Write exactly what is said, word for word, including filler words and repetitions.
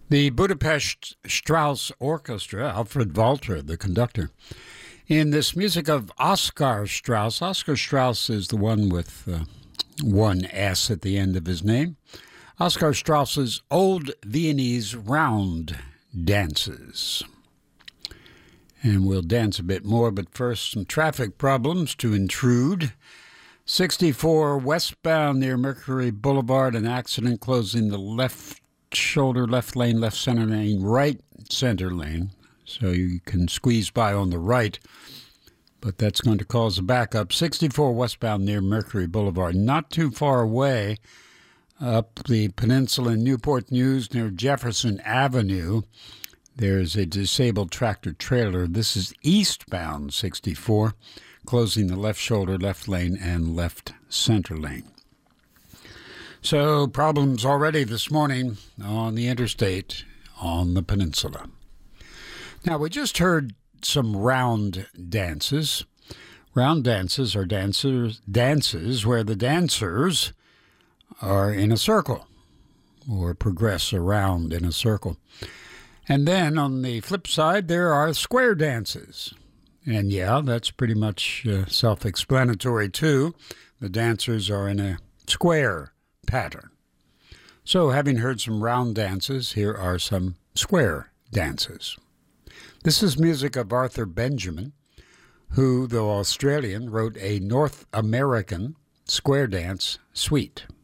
The Budapest Strauss Orchestra, Alfred Walter, the conductor. In this music of Oskar Strauss, Oskar Strauss is the one with uh, one S at the end of his name. Oskar Strauss's Old Viennese Round Dances. And we'll dance a bit more, but first some traffic problems to intrude. sixty-four westbound near Mercury Boulevard, an accident closing the left shoulder, left lane, left center lane, right center lane. So you can squeeze by on the right, but that's going to cause a backup. sixty-four westbound near Mercury Boulevard, not too far away up the peninsula in Newport News near Jefferson Avenue. There's a disabled tractor trailer. This is eastbound sixty-four, closing the left shoulder, left lane, and left center lane. So problems already this morning on the interstate on the peninsula. Now, we just heard some round dances. Round dances are dancers, dances where the dancers are in a circle or progress around in a circle. And then on the flip side, there are square dances. And yeah, that's pretty much uh, self-explanatory too. The dancers are in a square pattern. So having heard some round dances, here are some square dances. This is music of Arthur Benjamin, who, though Australian, wrote a North American square dance suite.